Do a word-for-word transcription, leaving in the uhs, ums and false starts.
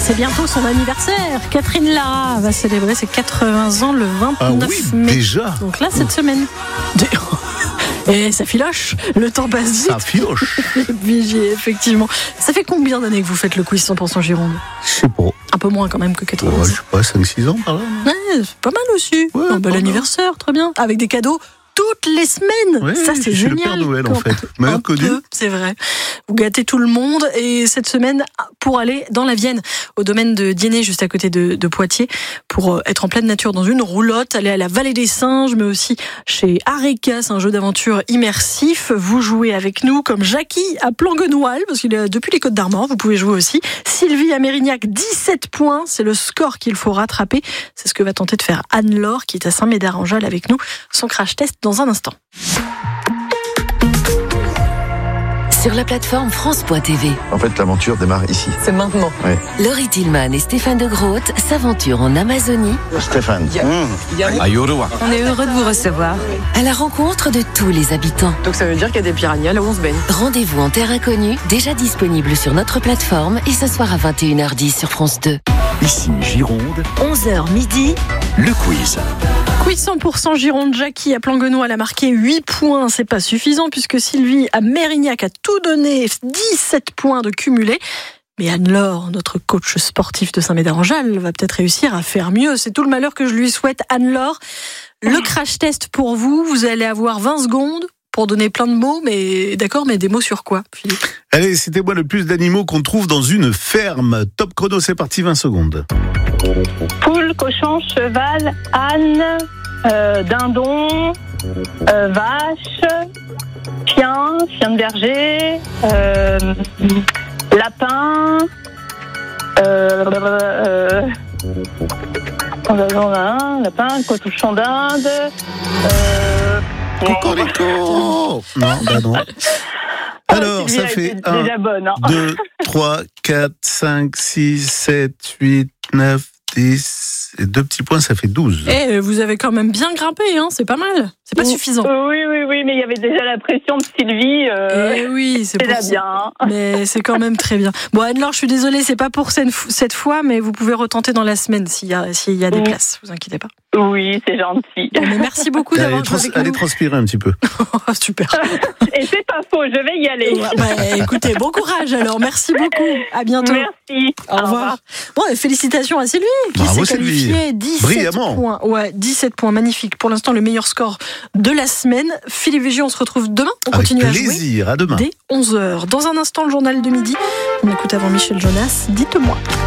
C'est bientôt son anniversaire. Catherine Lara va célébrer ses quatre-vingts ans le vingt-neuf ah oui, mai. Déjà. Donc là, cette semaine. Et ça filoche, le temps passe vite. Ça filoche. Vigier, effectivement. Ça fait combien d'années que vous faites le quiz cent pour cent Gironde? Je sais pas. Un peu moins quand même que quatre-vingts. Ouais, je sais pas, cinq six ans par là. Ouais, c'est pas mal aussi. Ouais, Un bel pas anniversaire, très bien. Avec des cadeaux toutes les semaines. Ouais, ça, c'est je suis génial. le Père Noël, en Quand- fait. Meilleur Un connu. peu, c'est vrai. Vous gâtez tout le monde. Et cette semaine, pour aller dans la Vienne, au domaine de Diennet, juste à côté de, de Poitiers, pour être en pleine nature dans une roulotte, aller à la Vallée des Singes, mais aussi chez Arekas, un jeu d'aventure immersif. Vous jouez avec nous comme Jackie à Planguenoil, parce qu'il est depuis les Côtes d'Armor. Vous pouvez jouer aussi. Sylvie à Mérignac, dix-sept points. C'est le score qu'il faut rattraper. C'est ce que va tenter de faire Anne-Laure, qui est à Saint-Médard-en-Jalles avec nous. Son crash test dans un instant. Sur la plateforme France point T V. En fait, l'aventure démarre ici. C'est maintenant. Ouais. Laurie Tillman et Stéphane de Groot s'aventurent en Amazonie Stéphane. Mmh. On est heureux de vous recevoir. À la rencontre de tous les habitants. Donc ça veut dire qu'il y a des piranhas là où on se baigne. Rendez-vous en terre inconnue, déjà disponible sur notre plateforme et ce soir à vingt et une heures dix sur France deux. Ici Gironde, onze heures midi. le quiz. Quiz cent pour cent Gironde. Jackie à Planguenoil a marqué huit points. C'est pas suffisant puisque Sylvie à Mérignac a tout donné, dix-sept points de cumulé. Mais Anne-Laure, notre coach sportif de Saint-Médard-en-Jalles, va peut-être réussir à faire mieux. C'est tout le malheur que je lui souhaite. Anne-Laure, le crash test pour vous. Vous allez avoir vingt secondes pour donner plein de mots, mais d'accord, mais des mots sur quoi, Philippe? Allez, citez-moi le plus d'animaux qu'on trouve dans une ferme. Top chrono, c'est parti, vingt secondes. Poule, cochon, cheval, âne, euh, dindon, euh, vache, chien, chien de berger, euh, lapin, euh, euh, on a un lapin, cochon d'Inde, euh, Cocorico. Non, bah non. Alors, ça fait un, deux, trois, quatre, cinq, six, sept, huit, neuf, dix, et deux petits points, ça fait douze. Eh, vous avez quand même bien grimpé, hein, c'est pas mal. C'est pas suffisant. Oui, oui, oui, mais il y avait déjà la pression de Sylvie. Euh, eh oui, c'est déjà pour ça. bien. Mais c'est quand même très bien. Bon, Anne-Laure, je suis désolée, c'est pas pour cette, cette fois, mais vous pouvez retenter dans la semaine s'il y a, s'il y a des Oui. places, vous inquiétez pas. Oui, c'est gentil. Bon, mais merci beaucoup Allez, d'avoir joué trans- avec allez nous. transpirer un petit peu. Oh, super. Et c'est pas faux, je vais y aller. Ouais, bah, écoutez, bon courage alors. Merci beaucoup. À bientôt. Merci. Au revoir. Bon, et félicitations à Sylvie qui Bravo, s'est qualifiée. Sylvie. dix-sept Brillamment. points. Ouais, dix-sept points, magnifique. Pour l'instant, le meilleur score de la semaine. Philippe Vigier, on se retrouve demain. On Avec continue à jouer plaisir, à demain. dès onze heures. Dans un instant, le journal de midi. On écoute avant Michel Jonas. Dites-moi.